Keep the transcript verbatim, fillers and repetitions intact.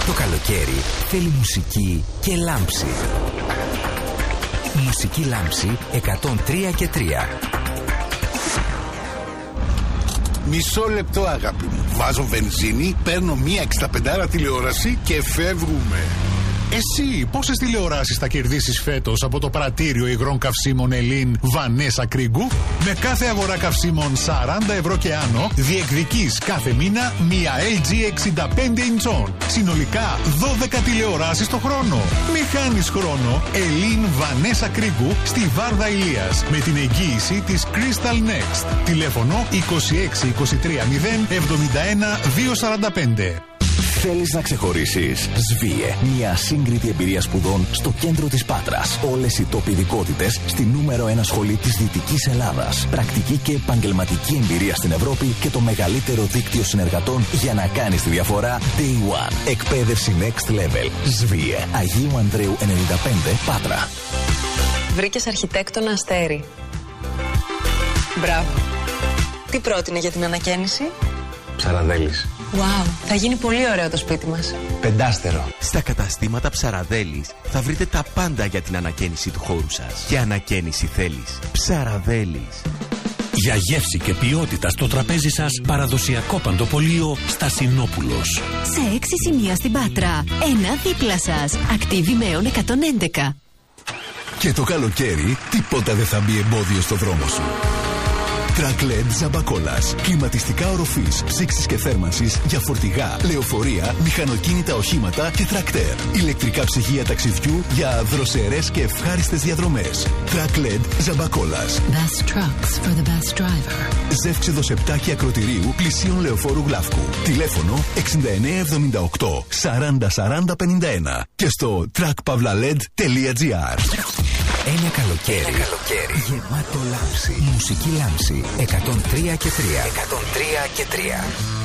Το καλοκαίρι θέλει μουσική και λάμψη. Μουσική λάμψη εκατόν τρία και τρία. Μισό λεπτό, αγάπη μου. Βάζω βενζίνη, παίρνω μία εξήντα πέντε τηλεόραση και φεύγουμε. Εσύ πόσες τηλεοράσεις θα κερδίσεις φέτος από το πρατήριο υγρών καυσίμων Ελλήν Βανέσα Κρίγκου? Με κάθε αγορά καυσίμων σαράντα ευρώ και άνω διεκδικείς κάθε μήνα μία ελ τζι εξήντα πέντε ιντσών. Συνολικά δώδεκα τηλεοράσεις το χρόνο. Μη χάνεις χρόνο. Ελλήν Βανέσα Κρίγκου στη Βάρδα Ηλίας με την εγγύηση της Crystal Next. Τηλέφωνο είκοσι έξι είκοσι τρία μηδέν εβδομήντα ένα διακόσια σαράντα πέντε. Θέλεις να ξεχωρίσεις? Σβίε. Μια ασύγκριτη εμπειρία σπουδών στο κέντρο της Πάτρας. Όλες οι top ειδικότητες στη νούμερο ένα σχολή της Δυτικής Ελλάδας. Πρακτική και επαγγελματική εμπειρία στην Ευρώπη και το μεγαλύτερο δίκτυο συνεργατών για να κάνεις τη διαφορά Day One. Εκπαίδευση Next Level. Σβίε. Αγίου Ανδρέου ενενήντα πέντε, Πάτρα. Βρήκες αρχιτέκτονα Αστέρι. Μπράβο. Τι πρότεινε για την ανακαίνιση? Ψαραδέλης. Wow, θα γίνει πολύ ωραίο το σπίτι μας. Πεντάστερο. Στα καταστήματα Ψαραδέλης θα βρείτε τα πάντα για την ανακαίνιση του χώρου σας. Και ανακαίνιση θέλεις? Ψαραδέλης. Για γεύση και ποιότητα στο τραπέζι σας, παραδοσιακό παντοπολείο Στασινόπουλος. Σε έξι σημεία στην Πάτρα. Ένα δίπλα σας. Ακτίβη Μέων εκατόν έντεκα. Και το καλοκαίρι τίποτα δεν θα μπει εμπόδιο στο δρόμο σου. Τρακτλέντ Ζαμπακόλας. Κλιματιστικά οροφής, ψήξης και θέρμανσης για φορτηγά, λεωφορεία, μηχανοκίνητα οχήματα και τρακτέρ. Ηλεκτρικά ψυγεία ταξιδιού για δροσερές και ευχάριστες διαδρομές. Τρακτλέντ Ζαμπακόλας. Best trucks for the best driver. Ζεύξεδος επτά και Ακροτηρίου, πλησίον Λεωφόρου Γλαύκου. Τηλέφωνο εξήντα εννέα εβδομήντα οκτώ σαράντα σαράντα πενήντα ένα και στο track pavlaled τελεία τζι άρ. Ένα καλοκαίρι, Ένα καλοκαίρι γεμάτο λάμψη. Μουσική λάμψη εκατόν τρία και τρία. εκατόν τρία και τρία.